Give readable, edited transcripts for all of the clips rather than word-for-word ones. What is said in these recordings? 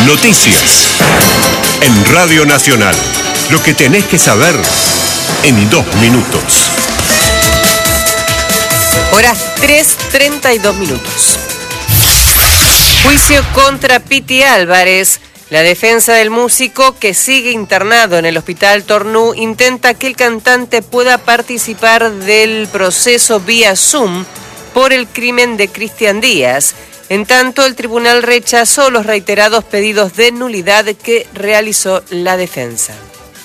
Noticias. En Radio Nacional. Lo que tenés que saber en 2 minutos. Horas 3:32 minutos. Juicio contra Piti Álvarez. La defensa del músico, que sigue internado en el Hospital Tornú, intenta que el cantante pueda participar del proceso vía Zoom por el crimen de Cristian Díaz. En tanto, el tribunal rechazó los reiterados pedidos de nulidad que realizó la defensa.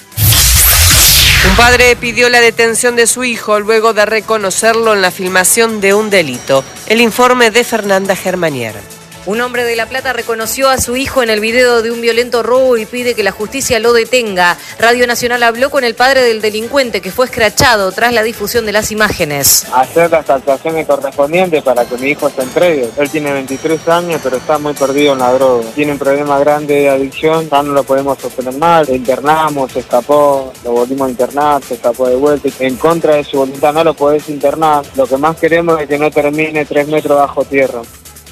Un padre pidió la detención de su hijo luego de reconocerlo en la filmación de un delito. El informe de Fernanda Germanier. Un hombre de La Plata reconoció a su hijo en el video de un violento robo y pide que la justicia lo detenga. Radio Nacional habló con el padre del delincuente, que fue escrachado tras la difusión de las imágenes. Hacer las actuaciones correspondientes para que mi hijo se entregue. Él tiene 23 años, pero está muy perdido en la droga. Tiene un problema grande de adicción, ya no lo podemos sostener más. Le internamos, se escapó, lo volvimos a internar, se escapó de vuelta. En contra de su voluntad no lo podés internar. Lo que más queremos es que no termine 3 metros bajo tierra.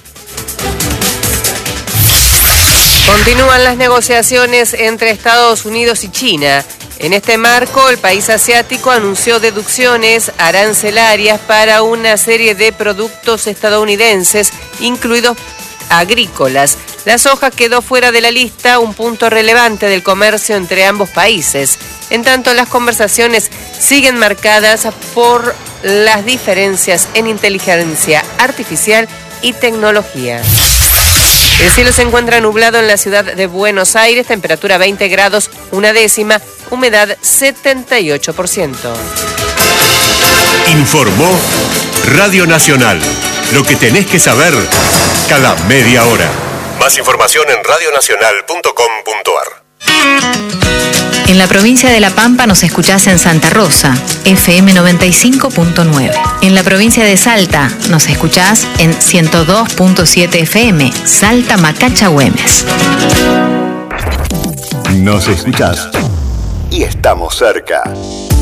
Continúan las negociaciones entre Estados Unidos y China. En este marco, el país asiático anunció deducciones arancelarias para una serie de productos estadounidenses, incluidos agrícolas. La soja quedó fuera de la lista, un punto relevante del comercio entre ambos países. En tanto, las conversaciones siguen marcadas por las diferencias en inteligencia artificial y tecnología. El cielo se encuentra nublado en la ciudad de Buenos Aires, temperatura 20 grados, 1/10, humedad 78%. Informó Radio Nacional. Lo que tenés que saber cada media hora. Más información en radionacional.com.ar. En la provincia de La Pampa nos escuchás en Santa Rosa, FM 95.9. En la provincia de Salta nos escuchás en 102.7 FM, Salta Macacha Güemes. Nos escuchás y estamos cerca.